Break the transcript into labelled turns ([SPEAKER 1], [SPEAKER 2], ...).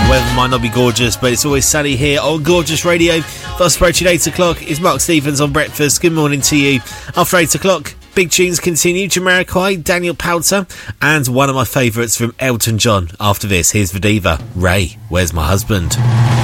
[SPEAKER 1] Weather might not be gorgeous, but it's always sunny here on Gorgeous Radio. Fast approaching 8 o'clock is Mark Stevens on breakfast. Good morning to you. After 8 o'clock, big tunes continue. Jamiroquai, Daniel Powter, and one of my favourites from Elton John. After this, here's the diva, Ray, Where's My Husband?